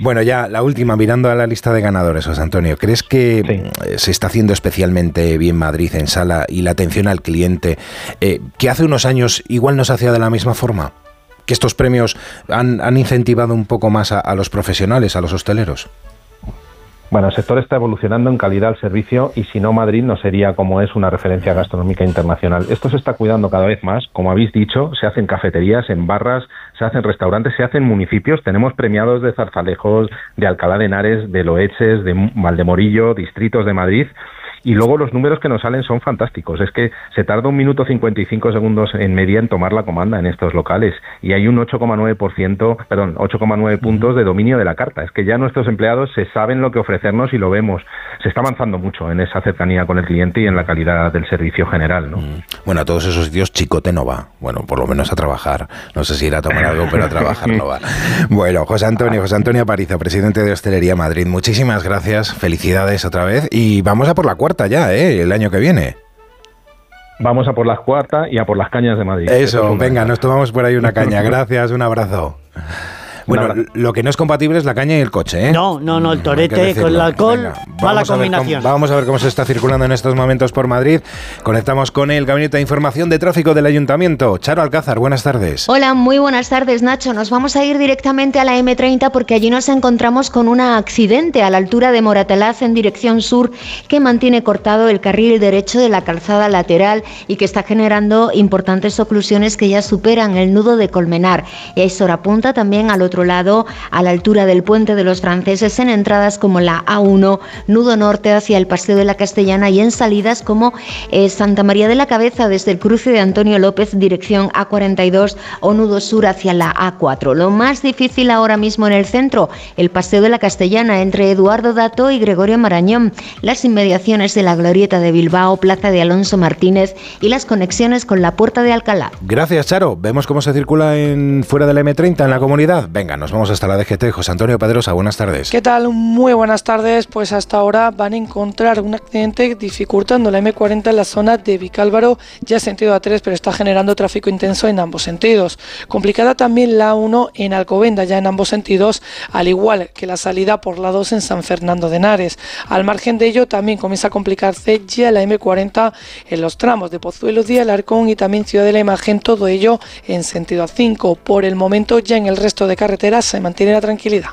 Bueno, ya la última, mirando a la lista de ganadores, José Antonio, ¿crees que se está haciendo especialmente bien Madrid en sala y la atención al cliente, que hace unos años igual no se hacía de la misma forma? ¿Que estos premios han incentivado un poco más a los profesionales, a los hosteleros? Bueno, el sector está evolucionando en calidad al servicio y si no, Madrid no sería como es una referencia gastronómica internacional. Esto se está cuidando cada vez más. Como habéis dicho, se hacen cafeterías, en barras, se hacen restaurantes, se hacen municipios. Tenemos premiados de Zarzalejos, de Alcalá de Henares, de Loeches, de Valdemorillo, distritos de Madrid. Y luego los números que nos salen son fantásticos. Es que se tarda 1 minuto 55 segundos en media en tomar la comanda en estos locales. Y hay un 8,9 puntos de dominio de la carta. Es que ya nuestros empleados se saben lo que ofrecernos y lo vemos. Se está avanzando mucho en esa cercanía con el cliente y en la calidad del servicio general, ¿no? Bueno, a todos esos sitios Chicote no va. Bueno, por lo menos a trabajar. No sé si ir a tomar algo, pero a trabajar no va. Bueno, José Antonio Aparicio, presidente de Hostelería Madrid. Muchísimas gracias. Felicidades otra vez. Y vamos a por la cuarta ya, el año que viene. Vamos a por la cuarta y a por las cañas de Madrid. Eso, venga, nos tomamos por ahí una caña. Gracias, un abrazo. Bueno, lo que no es compatible es la caña y el coche, ¿eh? No, el torete con el alcohol, venga, mala combinación. Vamos a ver cómo se está circulando en estos momentos por Madrid. Conectamos con el Gabinete de Información de Tráfico del Ayuntamiento. Charo Alcázar, buenas tardes. Hola, muy buenas tardes, Nacho. Nos vamos a ir directamente a la M30 porque allí nos encontramos con un accidente a la altura de Moratalaz en dirección sur que mantiene cortado el carril derecho de la calzada lateral y que está generando importantes oclusiones que ya superan el nudo de Colmenar. Y hay horapunta también al otro lado, a la altura del Puente de los Franceses, en entradas como la A1, nudo norte hacia el Paseo de la Castellana y en salidas como Santa María de la Cabeza desde el cruce de Antonio López, dirección A42 o nudo sur hacia la A4. Lo más difícil ahora mismo en el centro, el Paseo de la Castellana entre Eduardo Dato y Gregorio Marañón, las inmediaciones de la Glorieta de Bilbao, Plaza de Alonso Martínez y las conexiones con la Puerta de Alcalá. Gracias, Charo. Vemos cómo se circula fuera de la M30 en la comunidad. Venga, nos vamos hasta la DGT. José Antonio Pedrosa, buenas tardes. ¿Qué tal? Muy buenas tardes. Pues hasta ahora van a encontrar un accidente dificultando la M40 en la zona de Vicálvaro, ya sentido A3, pero está generando tráfico intenso en ambos sentidos. Complicada también la A1 en Alcobendas, ya en ambos sentidos, al igual que la salida por la 2 en San Fernando de Henares. Al margen de ello, también comienza a complicarse ya la M40 en los tramos de Pozuelo de Alarcón y también Ciudad de la Imagen, todo ello en sentido A5. Por el momento, ya en el resto de carreteras se mantiene la tranquilidad.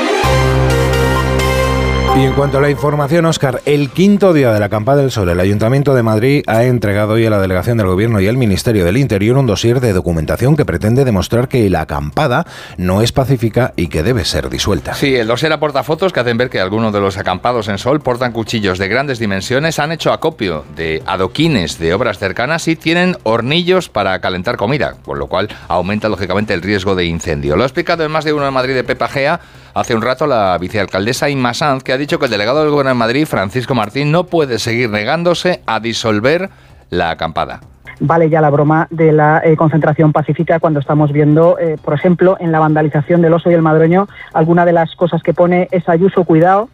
Y en cuanto a la información, Óscar, el quinto día de la Campada del Sol, el Ayuntamiento de Madrid ha entregado hoy a la Delegación del Gobierno y al Ministerio del Interior un dossier de documentación que pretende demostrar que la acampada no es pacífica y que debe ser disuelta. Sí, el dossier aporta fotos que hacen ver que algunos de los acampados en Sol portan cuchillos de grandes dimensiones, han hecho acopio de adoquines de obras cercanas y tienen hornillos para calentar comida, con lo cual aumenta lógicamente el riesgo de incendio. Lo ha explicado en Más de Uno en Madrid de Pepa Gea hace un rato la vicealcaldesa Inma Sanz, que ha dicho que el delegado del Gobierno de Madrid, Francisco Martín, no puede seguir negándose a disolver la acampada. Vale ya la broma de la concentración pacífica cuando estamos viendo, por ejemplo, en la vandalización del Oso y el Madroño, alguna de las cosas que pone es Ayuso, cuidado.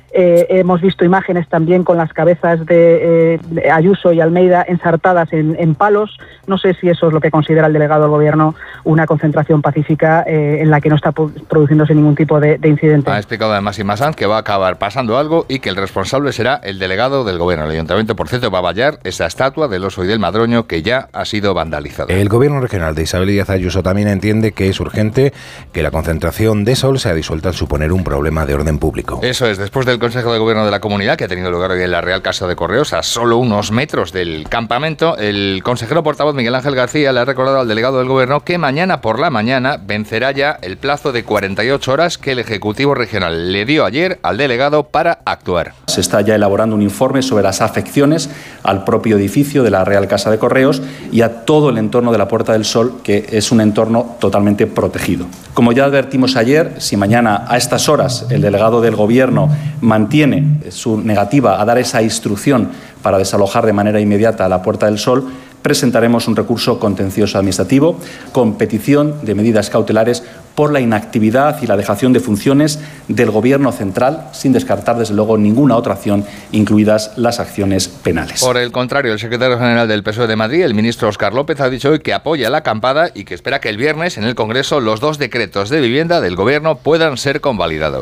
Hemos visto imágenes también con las cabezas de Ayuso y Almeida ensartadas en palos. No sé si eso es lo que considera el delegado del Gobierno una concentración pacífica en la que no está produciéndose ningún tipo de incidente. Ha explicado además Inma Sanz que va a acabar pasando algo y que el responsable será el delegado del Gobierno. El Ayuntamiento, por cierto, va a vallar esa estatua del Oso y del Madroño que ya ha sido vandalizada. El Gobierno regional de Isabel Díaz Ayuso también entiende que es urgente que la concentración de Sol sea disuelta al suponer un problema de orden público. Eso es, después del Consejo de Gobierno de la Comunidad, que ha tenido lugar hoy en la Real Casa de Correos, a solo unos metros del campamento, el consejero portavoz Miguel Ángel García le ha recordado al delegado del Gobierno que mañana por la mañana vencerá ya el plazo de 48 horas que el Ejecutivo Regional le dio ayer al delegado para actuar. Se está ya elaborando un informe sobre las afecciones al propio edificio de la Real Casa de Correos y a todo el entorno de la Puerta del Sol, que es un entorno totalmente protegido. Como ya advertimos ayer, si mañana a estas horas el delegado del Gobierno mantiene su negativa a dar esa instrucción para desalojar de manera inmediata a la Puerta del Sol, presentaremos un recurso contencioso administrativo con petición de medidas cautelares por la inactividad y la dejación de funciones del Gobierno central, sin descartar desde luego ninguna otra acción, incluidas las acciones penales. Por el contrario, el secretario general del PSOE de Madrid, el ministro Óscar López, ha dicho hoy que apoya la acampada y que espera que el viernes en el Congreso los 2 decretos de vivienda del Gobierno puedan ser convalidados.